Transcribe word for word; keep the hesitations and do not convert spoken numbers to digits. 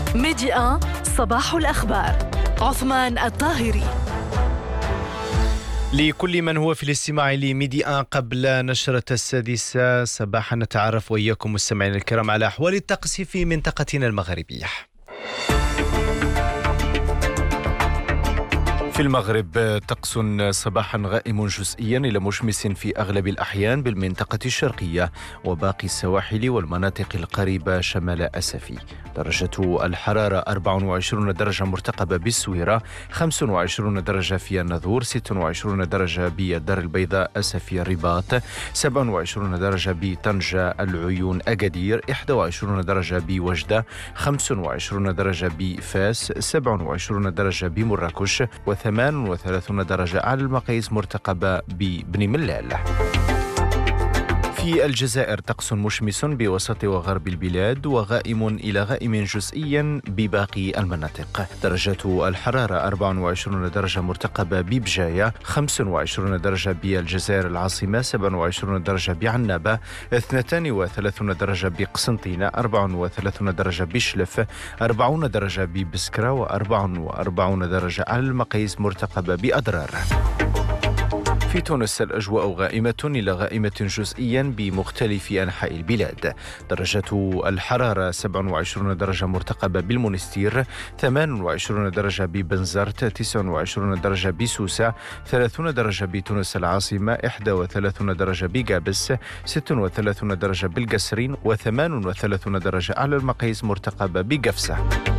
ميديا صباح الأخبار. عثمان الطاهري. لكل من هو في الاستماع لميديا قبل نشرة السادسة صباحا، نتعرف وإياكم مستمعينا الكرام على أحوال الطقس في منطقتنا المغربية. في المغرب طقس صباحا غائم جزئيا إلى مشمس في أغلب الأحيان بالمنطقة الشرقية وباقي السواحل والمناطق القريبة شمال أسفي. درجة الحرارة أربعة وعشرين درجة مرتقبة بالسويرة، خمسة وعشرين درجة في النذور، ستة وعشرين درجة بالدار البيضاء أسفي الرباط، سبعة وعشرين درجة بطنجة العيون أكادير، واحد وعشرين درجة بوجدة، خمسة وعشرين درجة بفاس، سبعة وعشرين درجة بمراكش، وثمان وثلاثين درجة على المقاييس مرتقبة ببني ملال. في الجزائر طقس مشمس بوسط وغرب البلاد وغائم إلى غائم جزئيا بباقي المناطق. درجة الحرارة أربعة وعشرين درجة مرتقبة ببجاية، خمسة وعشرين درجة بالجزائر العاصمة، سبعة وعشرين درجة بعنابة، اثنتين وثلاثين درجة بقسنطينة، أربعة وثلاثين درجة بشلف، أربعين درجة ببسكرة، وأربعة وأربعين درجة على المقاييس مرتقبة بأضرار. في تونس الأجواء غائمة إلى غائمة جزئيا بمختلف أنحاء البلاد. درجة الحرارة سبعة وعشرين درجة مرتقبة بالمنستير، ثمانية وعشرين درجة ببنزرت، تسعة وعشرين درجة بسوسة، ثلاثين درجة بتونس العاصمة، واحد وثلاثين درجة بقابس، ستة وثلاثين درجة بالقصرين، وثمان وثلاثين درجة على المقاييس مرتقبة بقفصة.